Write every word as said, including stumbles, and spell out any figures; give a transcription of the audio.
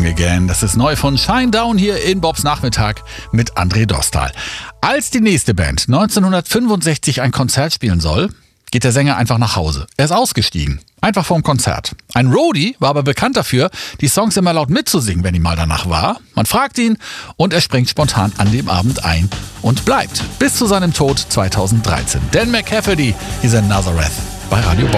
Young Again. Das ist neu von Shinedown hier in Bobs Nachmittag mit André Dostal. Als die nächste Band neunzehnhundertfünfundsechzig ein Konzert spielen soll, geht der Sänger einfach nach Hause. Er ist ausgestiegen. Einfach vorm Konzert. Ein Roadie war aber bekannt dafür, die Songs immer laut mitzusingen, wenn ihm mal danach war. Man fragt ihn und er springt spontan an dem Abend ein und bleibt bis zu seinem Tod zweitausenddreizehn. Dan McCafferty, hier ist Nazareth bei Radio Bob.